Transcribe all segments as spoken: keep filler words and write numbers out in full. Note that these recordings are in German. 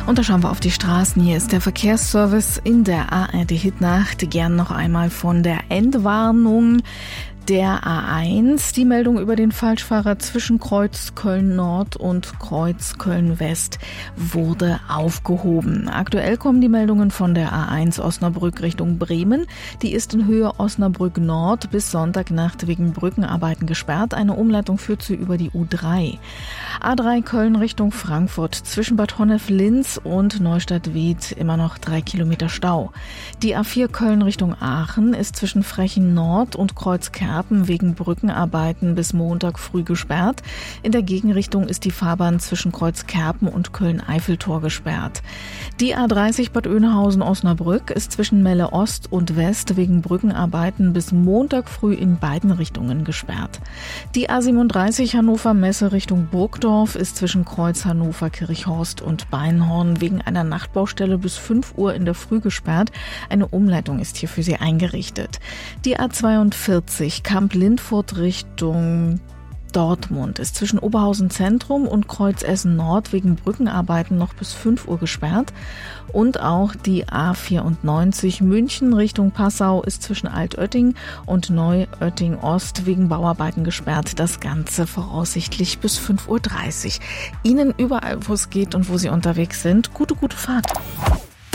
Und da schauen wir auf die Straßen. Hier ist der Verkehrsservice in der A R D-Hitnacht. Gern noch einmal von der Endwarnung der A eins. Die Meldung über den Falschfahrer zwischen Kreuz Köln-Nord und Kreuz Köln-West wurde aufgehoben. Aktuell kommen die Meldungen von der A eins Osnabrück Richtung Bremen. Die ist in Höhe Osnabrück-Nord bis Sonntagnacht wegen Brückenarbeiten gesperrt. Eine Umleitung führt sie über die U drei. A drei Köln Richtung Frankfurt. Zwischen Bad Honnef-Linz und Neustadt-Wied immer noch drei Kilometer Stau. Die A vier Köln Richtung Aachen ist zwischen Frechen-Nord und Kreuzkerpen wegen Brückenarbeiten bis Montag früh gesperrt. In der Gegenrichtung ist die Fahrbahn zwischen Kreuzkerpen und Köln-Eiffeltor gesperrt. Die A dreißig Bad Oeynhausen-Osnabrück ist zwischen Melle Ost und West wegen Brückenarbeiten bis Montag früh in beiden Richtungen gesperrt. Die A siebenunddreißig Hannover-Messe Richtung Burgdorf ist zwischen Kreuz Hannover-Kirchhorst und Beinhorn wegen einer Nachtbaustelle bis fünf Uhr in der Früh gesperrt. Eine Umleitung ist hier für sie eingerichtet. Die A zweiundvierzig Kamp-Lindfurt Richtung Dortmund ist zwischen Oberhausen Zentrum und Kreuz Essen Nord wegen Brückenarbeiten noch bis fünf Uhr gesperrt. Und auch die A vierundneunzig München Richtung Passau ist zwischen Altötting und Neuötting Ost wegen Bauarbeiten gesperrt. Das Ganze voraussichtlich bis fünf Uhr dreißig. Ihnen überall, wo es geht und wo Sie unterwegs sind, gute, gute Fahrt.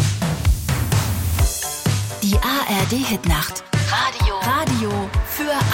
Die A R D-Hitnacht. Radio. Radio für